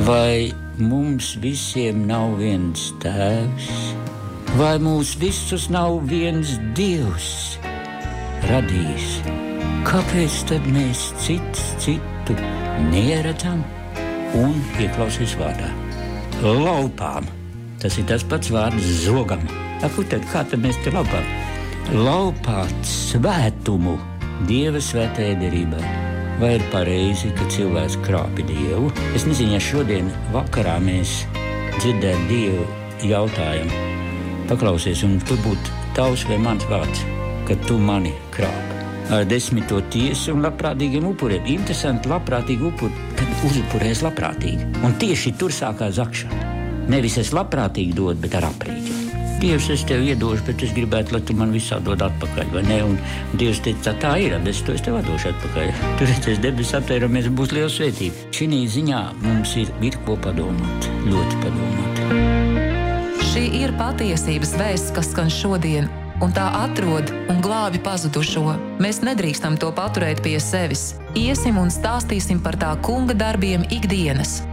Vai mums visiem nav viens tēvs? Vai mūs visus nav viens Dievs radījis? Kāpēc tad mēs citu neredzam? Un ieklausies vārdā. Laupām. Tas ir tas pats vārds zogam. Kā tad mēs te laupām? Laupāt svētumu Dieva svētajai derībai. Vai ir pareizi, ka cilvēks krāpi Dievu? Es nezinu, ja šodien vakarā mēs dzirdētu Dievu jautājumu. Paklausies, un tur būtu tavs vai mans vārds, ka tu mani krāpi. Ar 10. tiesu un labprātīgiem upuriem. Interesanti, labprātīgi upuri, kad uzupurēs labprātīgi. Un tieši tur sākās zakšana. Nevis es labprātīgi dodu, bet ar aprīķi. Dievs, es tev iedošu, bet es gribētu, lai tu man visā dod atpakaļ, vai ne? Un Dievs teica, tā ir, bet es tev atdošu atpakaļ. Tur redzēs debes aptēramies, būs liela svētība. Šī ziņā mums ir ko padomāt, ļoti padomāt. Šī ir patiesības vēsts, kas skan šodien, un tā atrod un glābi pazudušo. Mēs nedrīkstam to paturēt pie sevis. Iesim un stāstīsim par tā kunga darbiem ikdienas.